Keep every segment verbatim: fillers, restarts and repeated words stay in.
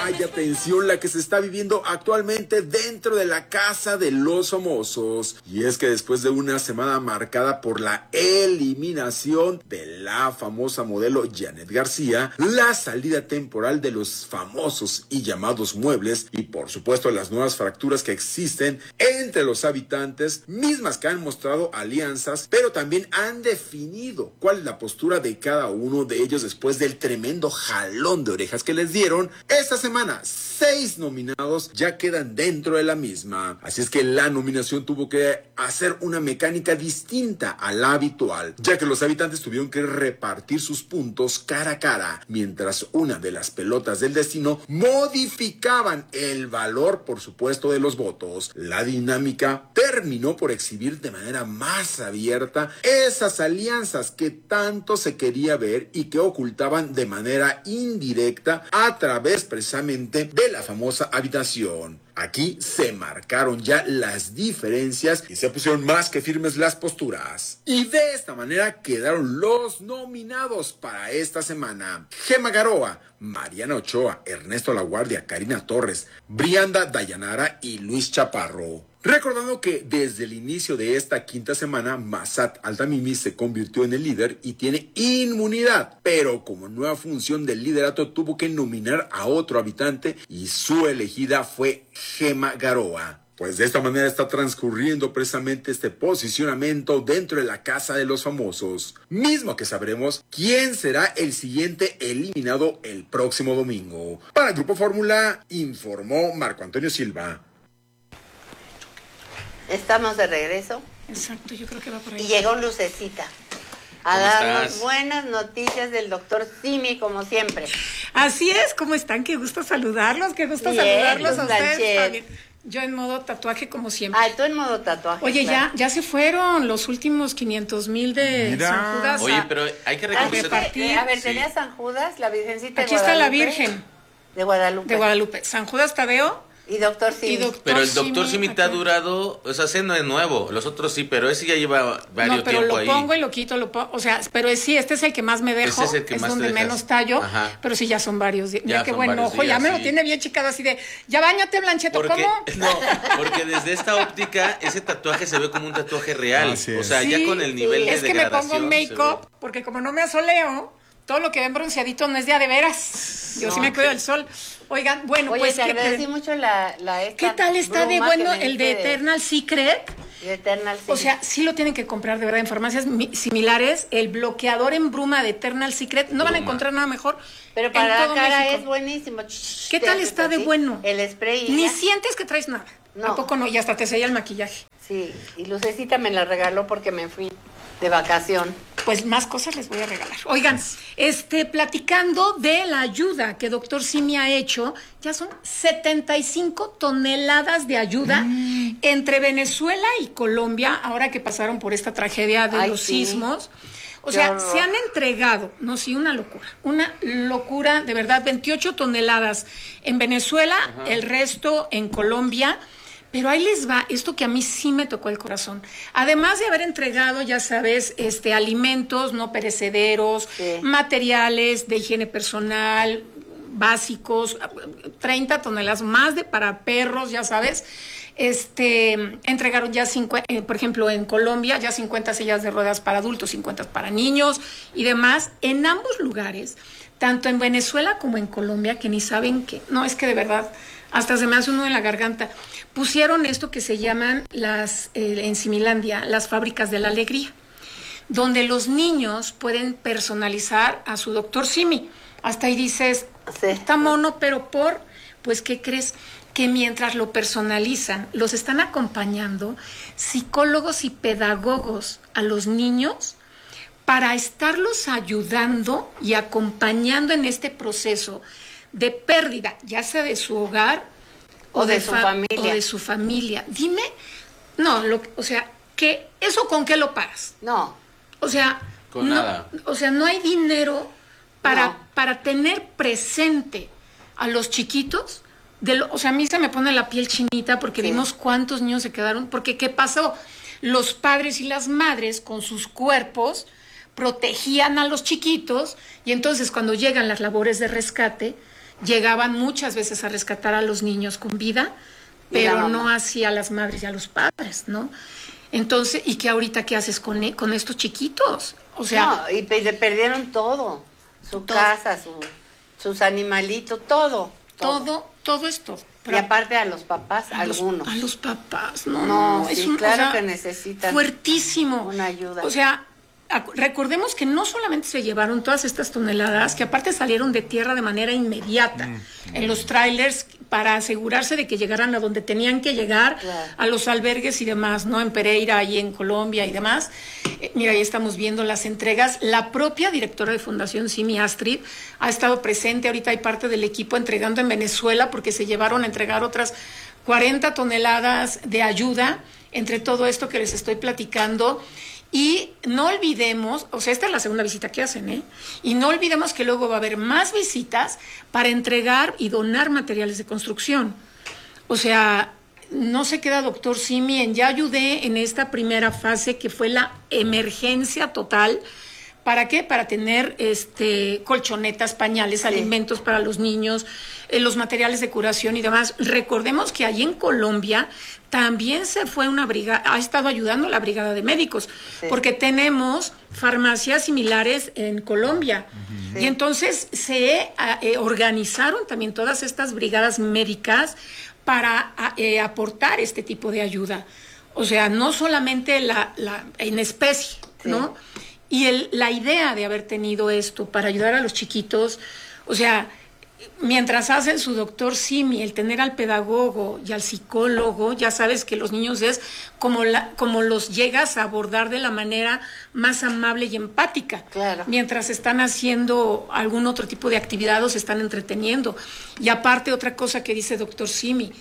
Vaya tensión la que se está viviendo actualmente dentro de la casa de los famosos. Y es que después de una semana marcada por la eliminación de la famosa modelo Janet García, la salida temporal de los famosos y llamados muebles y por supuesto las nuevas fracturas que existen entre los habitantes, mismas que han mostrado alianzas, pero también han definido cuál es la postura de cada uno de ellos después del tremendo jalón de orejas que les dieron. Esta semana, seis nominados ya quedan dentro de la misma. Así es que la nominación tuvo que hacer una mecánica distinta a la habitual, ya que los habitantes tuvieron que repartir sus puntos cara a cara, mientras una de las pelotas del destino modificaban el valor, por supuesto, de los votos. La dinámica terminó por exhibir de manera más abierta esas alianzas que tanto se quería ver y que ocultaban de manera indirecta a través precisamente de la famosa habitación. Aquí se marcaron ya las diferencias y se pusieron más que firmes las posturas. Y de esta manera quedaron los nominados para esta semana: Gema Garoa, Mariana Ochoa, Ernesto Laguardia, Karina Torres, Brianda Dayanara y Luis Chaparro. Recordando que desde el inicio de esta quinta semana, Massat Altamimi se convirtió en el líder y tiene inmunidad, pero como nueva función del liderato tuvo que nominar a otro habitante y su elegida fue Gema Garoa. Pues de esta manera está transcurriendo precisamente este posicionamiento dentro de la casa de los famosos, mismo que sabremos quién será el siguiente eliminado el próximo domingo. Para el Grupo Fórmula, informó Marco Antonio Silva. Estamos de regreso. Exacto, yo creo que va por ahí. Y llegó Lucecita a darnos buenas noticias del doctor Simi, como siempre. Así es, ¿cómo están? Qué gusto saludarlos, qué gusto Bien, saludarlos a Blanchet. ustedes. Yo en modo tatuaje, como siempre. Ah, tú en modo tatuaje. Oye, claro. ya, ya se fueron los últimos quinientos mil de Mira. San Judas. Oye, a- pero hay que Ah, reconocer... repartir. a ver, Sí. tenía San Judas, la Virgencita de Aquí está la Guadalupe, Virgen de Guadalupe. de Guadalupe. San Judas Tadeo Y doctor Simi. y doctor Pero el doctor Simi, Simi te ha aquí. durado, o sea, ese no es nuevo, los otros sí, pero ese ya lleva varios No, pero tiempo lo ahí. pongo y lo quito, lo pongo, o sea, pero es- sí, este es el que más me dejo, Ese es el que más te donde dejas. menos tallo, Ajá. pero sí ya son varios días. Ya Mira qué son buen varios ojo, ya días, me lo sí. tiene bien chicado así de, ya báñate, Blancheto, Porque, ¿cómo? no, porque desde esta óptica, ese tatuaje se ve como un tatuaje real. Así O es. sea, ya Sí, con el nivel de es que me pongo degradación. make-up, porque como no me asoleo, todo lo que ven bronceadito no es de a de veras. Yo No, sí me cuido sí. del sol. Oigan, bueno, Oye, pues te ¿qué, agradecí mucho la, la esta ¿qué tal está de broma bueno que me el de diste Eternal Secret? de Eternal O Simi. sea, sí lo tienen que comprar de verdad en farmacias mi- similares. El bloqueador en bruma de Eternal Secret, no van a Bruma. encontrar nada mejor. Pero en para la todo cara México. es buenísimo. ¿Qué Te tal haces está de así, bueno? El spray. y Ni ya. sientes que traes nada. No. ¿A poco no? Y hasta te sella el maquillaje. Sí, y Lucecita me la regaló porque me fui de vacación. Pues más cosas les voy a regalar. Oigan, este, platicando de la ayuda que doctor Simi ha hecho, ya son setenta y cinco toneladas de ayuda Mm. entre Venezuela y Colombia, ahora que pasaron por esta tragedia de Ay, los sí. sismos. O Qué sea, horror. se han entregado, no, sí, una locura, una locura, de verdad, veintiocho toneladas en Venezuela, el resto en Colombia. Pero ahí les va, esto que a mí sí me tocó el corazón. Además de haber entregado, ya sabes, este, alimentos no perecederos, Sí. materiales de higiene personal, básicos, treinta toneladas más de para perros, ya sabes. Este, entregaron ya, cincuenta, eh, por ejemplo, en Colombia, ya cincuenta sillas de ruedas para adultos, cincuenta para niños y demás. En ambos lugares, tanto en Venezuela como en Colombia, que ni saben qué. No, es que de verdad, hasta se me hace uno en la garganta. Pusieron esto que se llaman las, eh, en Similandia, las fábricas de la alegría, donde los niños pueden personalizar a su doctor Simi. Hasta ahí dices, Sí. está mono, pero por, pues, ¿qué crees? Que mientras lo personalizan, los están acompañando psicólogos y pedagogos a los niños para estarlos ayudando y acompañando en este proceso de pérdida, ya sea de su hogar O de su fa- familia. o de su familia. Dime, no, lo, o sea, que ¿eso con qué lo pagas? No, O sea, Con no, nada. o sea, no hay dinero para, No. para tener presente a los chiquitos. De lo, o sea, a mí se me pone la piel chinita porque Sí. vimos cuántos niños se quedaron. Porque, ¿qué pasó? Los padres y las madres con sus cuerpos protegían a los chiquitos y entonces cuando llegan las labores de rescate, llegaban muchas veces a rescatar a los niños con vida, pero no así a las madres y a los padres, ¿no? Entonces, ¿y qué ahorita qué haces con, con estos chiquitos? O sea, no, y le perdieron todo, su todo. casa, su, sus animalitos, todo, todo, todo, todo esto. Pero, y aparte a los papás, a algunos. Los, a los papás, no, no, no sí, es un, claro o sea, que necesitan fuertísimo, una ayuda. O sea, recordemos que no solamente se llevaron todas estas toneladas, que aparte salieron de tierra de manera inmediata mm. en los trailers para asegurarse de que llegaran a donde tenían que llegar, claro. a los albergues y demás, ¿no? En Pereira y en Colombia y demás. Eh, mira, ahí estamos viendo las entregas. La propia directora de Fundación Simi, Astrid, ha estado presente. Ahorita hay parte del equipo entregando en Venezuela porque se llevaron a entregar otras cuarenta toneladas de ayuda entre todo esto que les estoy platicando. Y no olvidemos, o sea, esta es la segunda visita que hacen, ¿eh? Y no olvidemos que luego va a haber más visitas para entregar y donar materiales de construcción. O sea, no se queda doctor Simi en ya ayudé en esta primera fase que fue la emergencia total. ¿Para qué? Para tener este colchonetas, pañales, sí. alimentos para los niños, eh, los materiales de curación y demás. Recordemos que allí en Colombia también se fue una brigada, ha estado ayudando la brigada de médicos, sí. porque tenemos farmacias similares en Colombia. Sí. Y entonces se eh, organizaron también todas estas brigadas médicas para eh, aportar este tipo de ayuda. O sea, no solamente la, la en especie, sí. ¿no? Y el, la idea de haber tenido esto para ayudar a los chiquitos, o sea, mientras hacen su doctor Simi, el tener al pedagogo y al psicólogo, ya sabes que los niños es como, la, como los llegas a abordar de la manera más amable y empática. Claro. Mientras están haciendo algún otro tipo de actividad o se están entreteniendo. Y aparte, otra cosa que dice doctor Simi,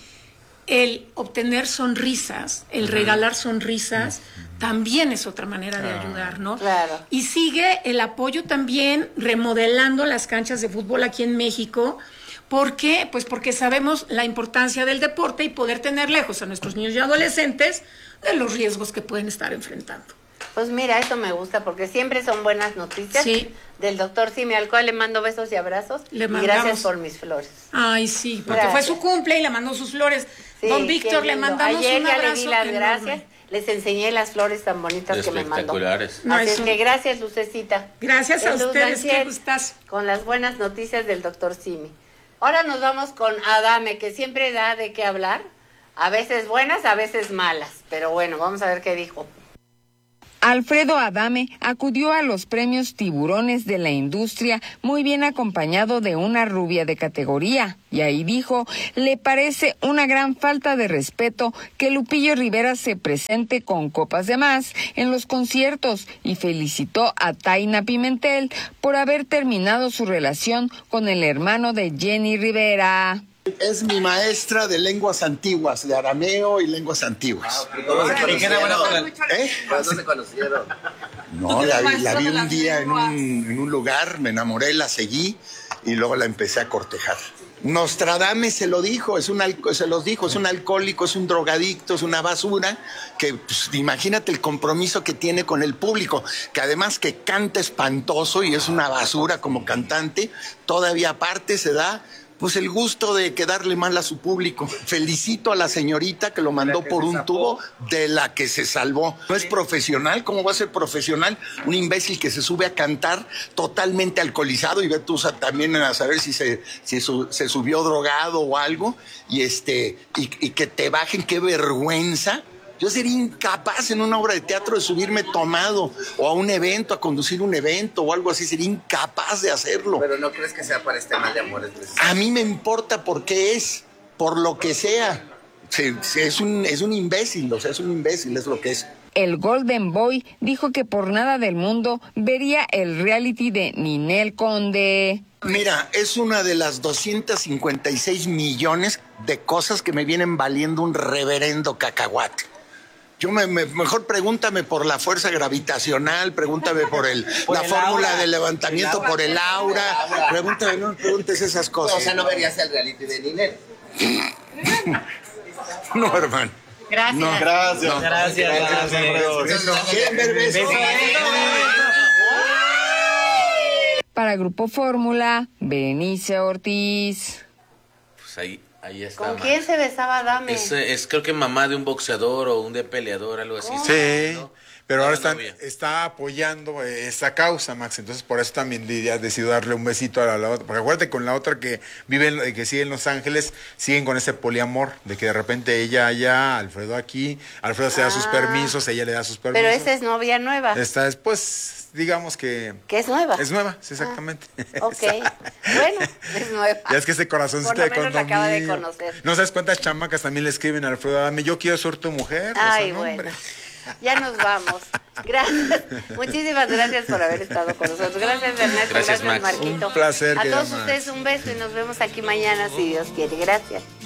el obtener sonrisas, el regalar sonrisas, también es otra manera de ayudar, ¿no? Claro. Y sigue el apoyo también remodelando las canchas de fútbol aquí en México. ¿Por qué? Pues porque sabemos la importancia del deporte y poder tener lejos a nuestros niños y adolescentes de los riesgos que pueden estar enfrentando. Pues mira, eso me gusta porque siempre son buenas noticias sí. del doctor Simi, al cual le mando besos y abrazos. Le y gracias por mis flores. Ay, sí, porque gracias. Fue su cumple y le mandó sus flores. Sí, Don Víctor, le mandamos Ayer un ya abrazo. Le di las enorme. Gracias, les enseñé las flores tan bonitas que me mandó. Espectaculares. No, Así eso... es que gracias, Lucecita. Gracias a Luz ustedes, Manciel, qué gustazo. Con las buenas noticias del doctor Simi. Ahora nos vamos con Adame, que siempre da de qué hablar. A veces buenas, a veces malas. Pero bueno, vamos a ver qué dijo. Alfredo Adame acudió a los premios Tiburones de la Industria muy bien acompañado de una rubia de categoría. Y ahí dijo, le parece una gran falta de respeto que Lupillo Rivera se presente con copas de más en los conciertos y felicitó a Taina Pimentel por haber terminado su relación con el hermano de Jenny Rivera. Es mi maestra de lenguas antiguas, de arameo y lenguas antiguas. ¿Cómo se conocieron? ¿Eh? ¿Cuándo se conocieron? No, la vi, la vi un día en un, en un lugar, me enamoré, la seguí y luego la empecé a cortejar. Nostradamus se lo dijo, es un se los dijo, es un alcohólico, es un drogadicto, es una basura, que pues, imagínate el compromiso que tiene con el público, que además que canta espantoso y es una basura como cantante, todavía aparte se da pues el gusto de quedarle mal a su público. Felicito a la señorita que lo mandó por un tubo, de la que se salvó. No es profesional, ¿cómo va a ser profesional? Un imbécil que se sube a cantar totalmente alcoholizado y ve tú también a saber si se, si su, se subió drogado o algo, y, este, y, y que te bajen, qué vergüenza. Yo sería incapaz en una obra de teatro de subirme tomado o a un evento, a conducir un evento o algo así. Sería incapaz de hacerlo. Pero ¿no crees que sea para este mal de amores? A mí me importa por qué es, por lo que sea. Sí, sí, es un, es un imbécil, o sea, es un imbécil, es lo que es. El Golden Boy dijo que por nada del mundo vería el reality de Ninel Conde. Mira, es una de las doscientos cincuenta y seis millones de cosas que me vienen valiendo un reverendo cacahuate. Yo me, me, mejor pregúntame por la fuerza gravitacional, pregúntame por el por la el fórmula aura, de levantamiento, el por el aura, el aura. Pregúntame, no preguntes esas cosas. O sea, no verías el reality de Ninel. No, hermano. Gracias. No, gracias. No, gracias. Gracias. ¿Quieren ver besos? Para Grupo Fórmula, Berenice Ortiz. Pues ahí, ahí está. ¿Con ma. quién se besaba Adame? Es, es creo que mamá de un boxeador o un de peleador, algo así. Sí, ¿no? pero ahora Era están, novia. está apoyando eh, esa causa, Max. Entonces, por eso también Lidia decidió darle un besito a la, la otra. Porque acuérdate, con la otra que vive, en- eh, que sigue en Los Ángeles, siguen con ese poliamor, de que de repente ella allá, Alfredo aquí, Alfredo se da sus Ah. permisos, ella le da sus permisos. Pero esa es novia nueva. Esta es, pues, digamos que... Que es nueva. Es nueva, sí, exactamente. Ok. Bueno, es nueva. Ya es que ese corazoncito Por lo de menos la acaba de condominio. conocer. No sabes cuántas chamacas también le escriben a Alfredo Adame, yo quiero ser tu mujer. Ay, o sea, no, bueno. hombre. Ya nos vamos. Gracias. Muchísimas gracias por haber estado con nosotros. Gracias, Ernesto. Gracias, Max. Marquito. Un placer, A querida todos Max. ustedes un beso y nos vemos aquí mañana si Dios quiere. Gracias.